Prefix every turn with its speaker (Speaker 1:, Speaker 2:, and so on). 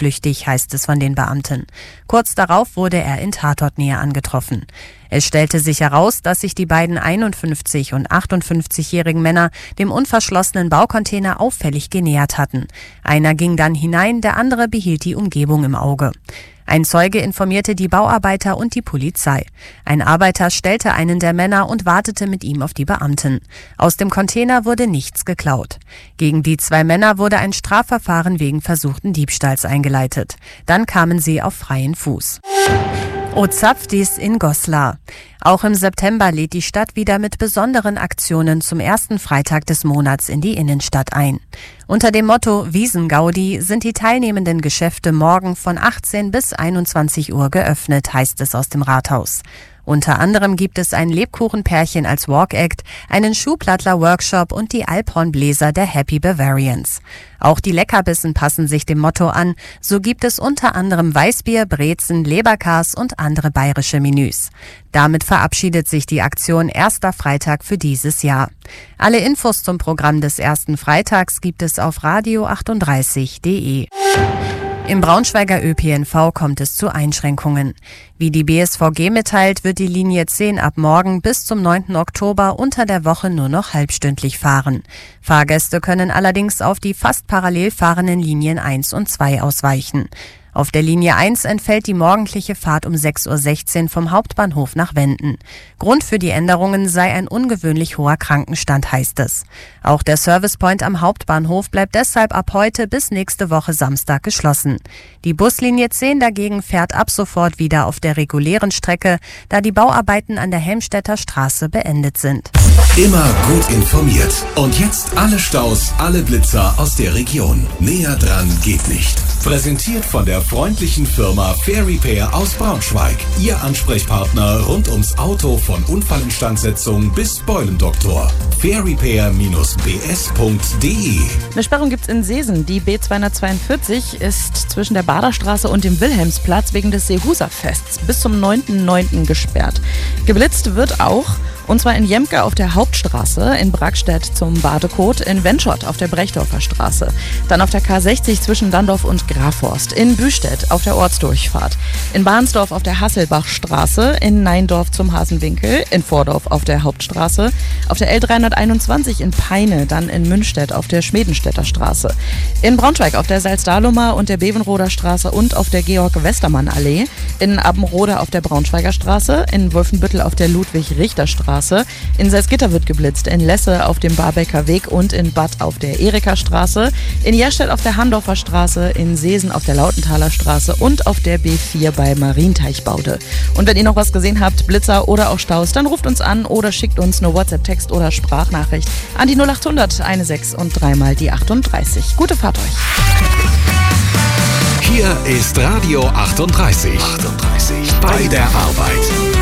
Speaker 1: flüchtig, heißt es von den Beamten. Kurz darauf wurde er in Tatortnähe angetroffen. Es stellte sich heraus, dass sich die beiden 51- und 58-jährigen Männer dem unverschlossenen Baucontainer auffällig genähert hatten. Einer ging dann hinein, der andere behielt die Umgebung im Auge. Ein Zeuge informierte die Bauarbeiter und die Polizei. Ein Arbeiter stellte einen der Männer und wartete mit ihm auf die Beamten. Aus dem Container wurde nichts geklaut. Gegen die 2 Männer wurde ein Strafverfahren wegen versuchten Diebstahls eingeleitet. Dann kamen sie auf freien Fuß. Ozapftis in Goslar. Auch im September lädt die Stadt wieder mit besonderen Aktionen zum ersten Freitag des Monats in die Innenstadt ein. Unter dem Motto Wiesengaudi sind die teilnehmenden Geschäfte morgen von 18 bis 21 Uhr geöffnet, heißt es aus dem Rathaus. Unter anderem gibt es ein Lebkuchenpärchen als Walk-Act, einen Schuhplattler-Workshop und die Alphornbläser der Happy Bavarians. Auch die Leckerbissen passen sich dem Motto an. So gibt es unter anderem Weißbier, Brezen, Leberkas und andere bayerische Menüs. Damit verabschiedet sich die Aktion Erster Freitag für dieses Jahr. Alle Infos zum Programm des ersten Freitags gibt es auf radio38.de. Im Braunschweiger ÖPNV kommt es zu Einschränkungen. Wie die BSVG mitteilt, wird die Linie 10 ab morgen bis zum 9. Oktober unter der Woche nur noch halbstündlich fahren. Fahrgäste können allerdings auf die fast parallel fahrenden Linien 1 und 2 ausweichen. Auf der Linie 1 entfällt die morgendliche Fahrt um 6.16 Uhr vom Hauptbahnhof nach Wenden. Grund für die Änderungen sei ein ungewöhnlich hoher Krankenstand, heißt es. Auch der Servicepoint am Hauptbahnhof bleibt deshalb ab heute bis nächste Woche Samstag geschlossen. Die Buslinie 10 dagegen fährt ab sofort wieder auf der regulären Strecke, da die Bauarbeiten an der Helmstedter Straße beendet sind.
Speaker 2: Immer gut informiert. Und jetzt alle Staus, alle Blitzer aus der Region. Näher dran geht nicht. Präsentiert von der freundlichen Firma Fair Repair aus Braunschweig. Ihr Ansprechpartner rund ums Auto von Unfallinstandsetzung bis Beulendoktor. fairrepair-bs.de.
Speaker 3: Eine Sperrung gibt's in Seesen. Die B242 ist zwischen der Baderstraße und dem Wilhelmsplatz wegen des Seehuser-Fests bis zum 9.9. gesperrt. Geblitzt wird auch, und zwar in Jemke auf der Hauptstraße, in Brackstedt zum Badekot, in Wenschott auf der Brechdorfer Straße, dann auf der K60 zwischen Dandorf und Grafhorst, in Büstedt auf der Ortsdurchfahrt, in Bahnsdorf auf der Hasselbachstraße, in Neindorf zum Hasenwinkel, in Vordorf auf der Hauptstraße, auf der L321 in Peine, dann in Münstedt auf der Schmedenstädter Straße, in Braunschweig auf der Salzdahlumer und der Bevenroder Straße und auf der Georg-Westermann-Allee, in Abbenrode auf der Braunschweiger Straße, in Wolfenbüttel auf der Ludwig-Richter-Straße, in Salzgitter wird geblitzt, in Lesse auf dem Barbecker Weg und in Bad auf der Erika-Straße, in Jerstedt auf der Handorfer Straße, in Seesen auf der Lautenthaler Straße und auf der B4 bei Marienteichbaude. Und wenn ihr noch was gesehen habt, Blitzer oder auch Staus, dann ruft uns an oder schickt uns eine WhatsApp-Text oder Sprachnachricht an die 0800 16 und 3 mal die 38. Gute Fahrt euch!
Speaker 2: Hier ist Radio 38. Bei der Arbeit.